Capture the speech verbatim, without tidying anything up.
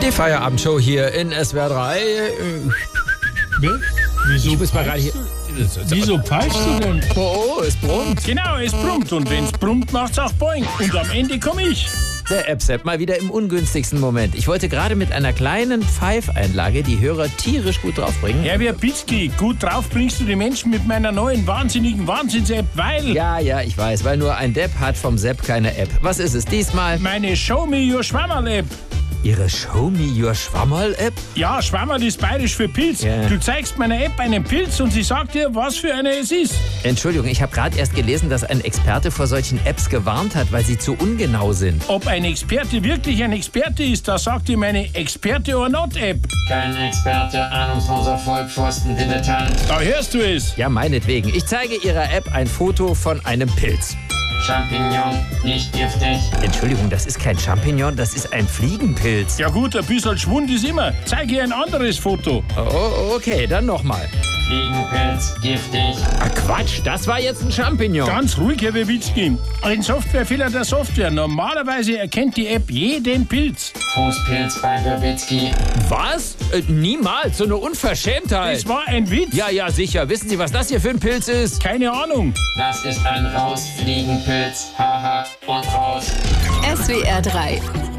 Die Feierabendshow hier in S W R drei. Wieso Ich muss mal gerade hier. Wieso pfeifst du denn? Oh, es brummt. Genau, es brummt. Und wenn's brummt, macht's auch Boing. Und am Ende komme ich. Der App-Sepp mal wieder im ungünstigsten Moment. Ich wollte gerade mit einer kleinen Pfeifeinlage die Hörer tierisch gut draufbringen. Herr Wierpitzki, gut drauf bringst du die Menschen mit meiner neuen wahnsinnigen Wahnsinns-App, weil... Ja, ja, ich weiß, weil nur ein Depp hat vom Sepp keine App. Was ist es diesmal? Meine Show Me Your Schwammerl-App. Ihre Show Me Your Schwammerl-App? Ja, Schwammerl ist bayerisch für Pilz. Ja. Du zeigst meiner App einen Pilz und sie sagt dir, was für einer es ist. Entschuldigung, ich habe gerade erst gelesen, dass ein Experte vor solchen Apps gewarnt hat, weil sie zu ungenau sind. Ob ein Experte wirklich ein Experte ist, das sagt dir meine Experte or Not App. Kein Experte, ahnungsloser Vollpfosten, Dilettant. Da hörst du es. Ja, meinetwegen. Ich zeige Ihrer App ein Foto von einem Pilz. Champignon, nicht giftig. Entschuldigung, das ist kein Champignon, das ist ein Fliegenpilz. Ja gut, ein bisschen Schwund ist immer. Zeig ihr ein anderes Foto. Oh, okay, dann nochmal. Fliegenpilz, giftig. Ah, Quatsch, das war jetzt ein Champignon. Ganz ruhig, Herr Wiewitzki. Ein Softwarefehler der Software. Normalerweise erkennt die App jeden Pilz. Fußpilz bei Wiewitzki. Was? Äh, niemals, so eine Unverschämtheit. Das war ein Witz. Ja, ja, sicher. Wissen Sie, was das hier für ein Pilz ist? Keine Ahnung. Das ist ein Rausfliegenpilz. Haha, und raus. S W R drei